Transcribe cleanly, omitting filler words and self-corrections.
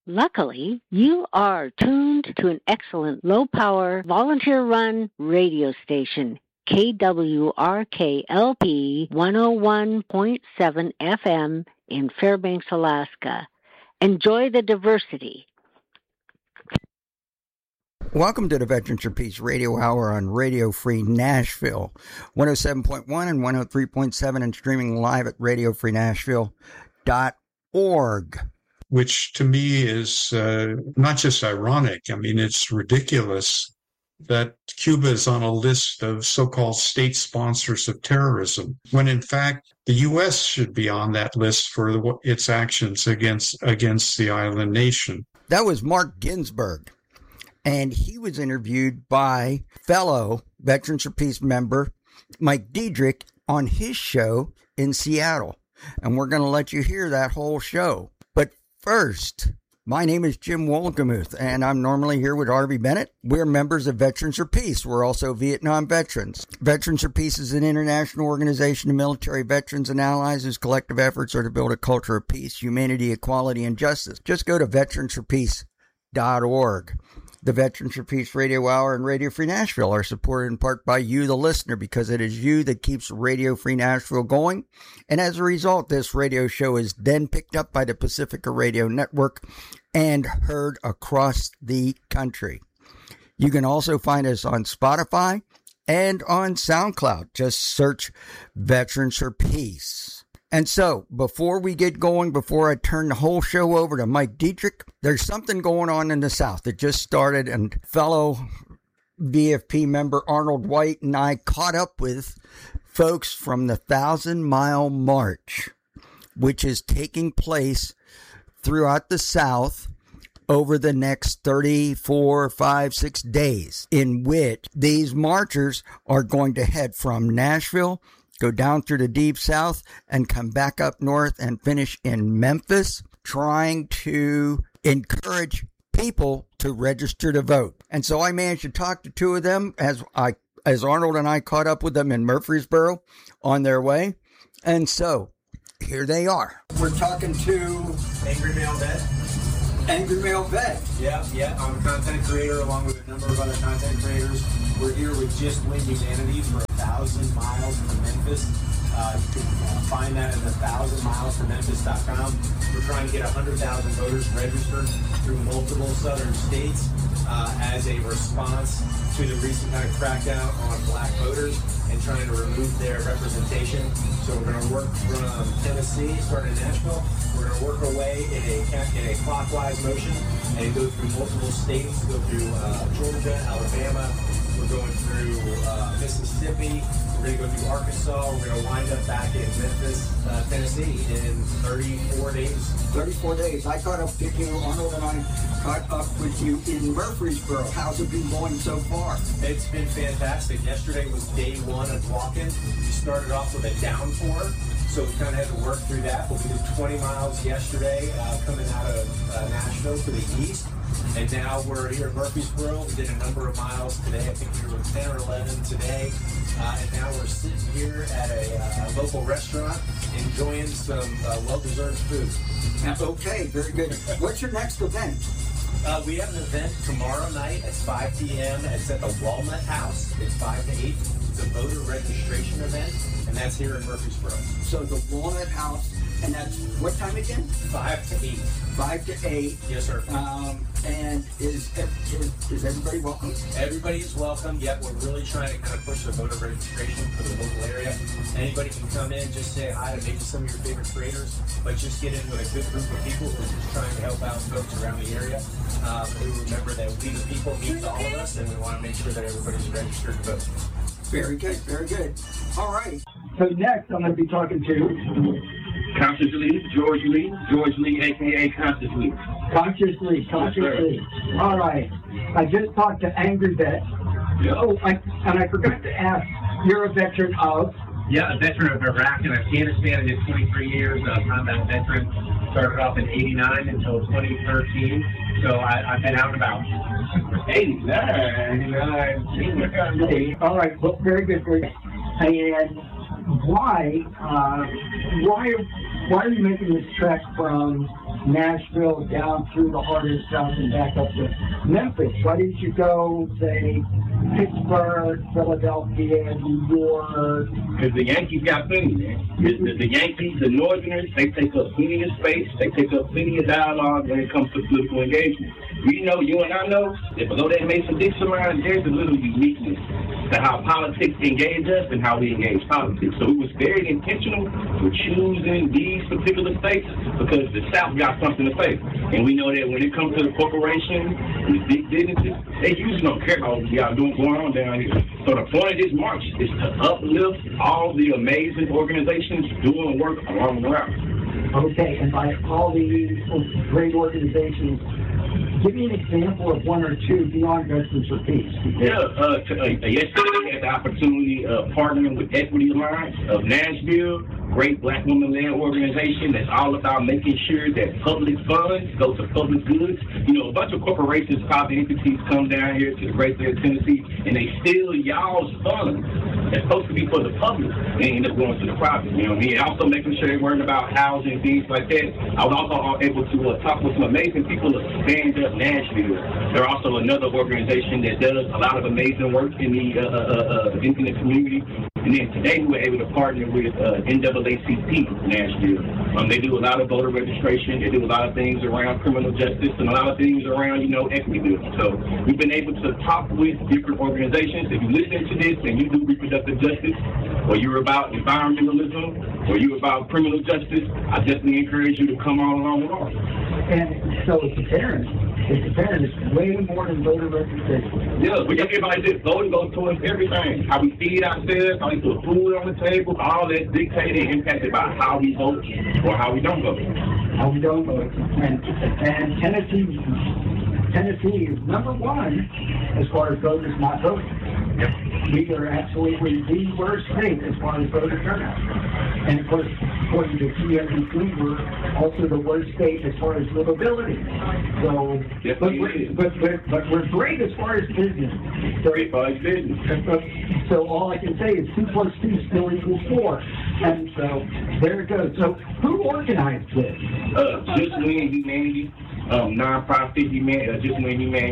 Luckily, you are tuned to an excellent low-power, volunteer-run radio station, KWRKLP 101.7 FM in Fairbanks, Alaska. Enjoy the diversity. Welcome to the Veterans for Peace Radio Hour on Radio Free Nashville, 107.1 and 103.7, and streaming live at radiofreenashville.org. Which to me is not just ironic, I mean, it's ridiculous that Cuba is on a list of so-called state sponsors of terrorism, when in fact the U.S. should be on that list for its actions against the island nation. That was Mark Ginsburg, and he was interviewed by fellow Veterans for Peace member Mike Diedrich on his show in Seattle, and we're going to let you hear that whole show. But first, my name is Jim Wolgamuth, and I'm normally here with Harvey Bennett. We're members of Veterans for Peace. We're also Vietnam veterans. Veterans for Peace is an international organization of military veterans and allies whose collective efforts are to build a culture of peace, humanity, equality, and justice. Just go to veteransforpeace.org. The Veterans for Peace Radio Hour and Radio Free Nashville are supported in part by you, the listener, because it is you that keeps Radio Free Nashville going. And as a result, this radio show is then picked up by the Pacifica Radio Network and heard across the country. You can also find us on Spotify and on SoundCloud. Just search Veterans for Peace. And so, before we get going, before I turn the whole show over to Mike Diedrich, there's something going on in the South that just started, and fellow VFP member Arnold White and I caught up with folks from the 1,000-mile march, which is taking place throughout the South over the next 34, 5, 6 days, in which these marchers are going to head from Nashville, go down through the Deep South, and come back up north and finish in Memphis, trying to encourage people to register to vote. And so I managed to talk to two of them as Arnold and I caught up with them in Murfreesboro on their way. And so here they are. We're talking to Angry Male Vet. Angry Male Vet. Yeah. I'm a content creator along with a number of other content creators. We're here with Just Win Humanity for 1,000 miles from Memphis. You can find that at 1000milesfrommemphis.com. We're trying to get 100,000 voters registered through multiple southern states as a response to the recent kind of crackdown on black voters and trying to remove their representation. So we're going to work from Tennessee, starting in Nashville. We're going to work our way in a clockwise motion and go through multiple states, go through Georgia, Alabama. We're going through Mississippi. We're going to go through Arkansas. We're going to wind up back in Memphis, Tennessee in 34 days. 34 days. I caught up with you, Arnold and I caught up with you in Murfreesboro. How's it been going so far? It's been fantastic. Yesterday was day one of walking. We started off with a downpour, so we kind of had to work through that. But we did 20 miles yesterday coming out of Nashville to the east. And now we're here in Murfreesboro. We did a number of miles today. I think we were 10 or 11 today. And now we're sitting here at a local restaurant enjoying some well-deserved food. Okay, very good. What's your next event? We have an event tomorrow night at 5 p.m. It's at the Walnut House. It's 5 to 8. It's a voter registration event, and that's here in Murfreesboro. So the Walnut House, and that's what time again? 5 to 8. 5 to 8. Yes, sir. And is everybody welcome? Everybody is welcome. Yet we're really trying to kind of push the voter registration for the local area. Anybody can come in, just say hi to maybe some of your favorite creators, but just get in with a good group of people who are just trying to help out folks around the area. Who remember that we the people means all of us, and we want to make sure that everybody's registered to vote. Very good, very good. All right. So next, I'm going to be talking to Conscious Lee, George Lee, a.k.a. Conscious Lee. Conscious Lee. All right. I just talked to Angry Vet. Yep. Oh, and I forgot to ask, you're a veteran of? Yeah, a veteran of Iraq and Afghanistan. I did 23 years, combat veteran. Started off in 89 until 2013. So I've been out and about. 89. All right. Well, very good. And why why are you making this trek from Nashville down through the heart of the South and back up to Memphis? Why didn't you go, say, Pittsburgh, Philadelphia, New York? Because the Yankees got plenty, man. The Yankees, the Northerners, they take up plenty of space. They take up plenty of dialogue when it comes to political engagement. We know, you and I know, that below that Mason-Dixon line, there's a little uniqueness to how politics engage us and how we engage politics. So it was very intentional with choosing these particular states because the South got something to say. And we know that when it comes to the corporations and the big businesses, they usually don't care about what we got going on down here. So the point of this march is to uplift all the amazing organizations doing work along the route. Okay, and by all these great organizations, give me an example of one or two beyond Veterans for Peace. Yesterday we had the opportunity of partnering with Equity Alliance of Nashville, great black woman-led organization that's all about making sure that public funds go to public goods. You know, a bunch of corporations, private entities come down here to the great state of Tennessee, and they steal y'all's funds that's supposed to be for the public and end up going to the private. You know what I mean? Also making sure they're worried about housing, things like that. I was also able to talk with some amazing people at Stand Up Nashville. They're also another organization that does a lot of amazing work in the community. And then today we were able to partner with NAACP Nashville. They do a lot of voter registration. They do a lot of things around criminal justice and a lot of things around, equity building. So we've been able to talk with different organizations. If you listen to this and you do reproductive justice, or you're about environmentalism, or you're about criminal justice, I definitely encourage you to come on along with us. And so it's apparent. It's way more than voter registration. Yeah, we got everybody just voting goes towards everything. How we feed ourselves, how we put food on the table, all that's dictated and impacted by how we vote or how we don't vote. How we don't vote. And Tennessee is number one as far as voters not voting. Yep. We are absolutely the worst state as far as voter turnout. And of course, according to CNBC, we're also the worst state as far as livability. So, yes, but we're great as far as business. Great as business. So all I can say is 2 + 2 still equals 4. And so there it goes. So who organized this? Just Win Humanity, nonprofit Just Win Humanity.